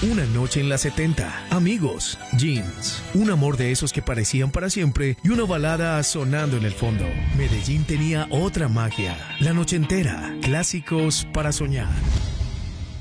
Una noche en la 70, amigos, jeans, un amor de esos que parecían para siempre y una balada sonando en el fondo. Medellín tenía otra magia. La noche entera, clásicos para soñar.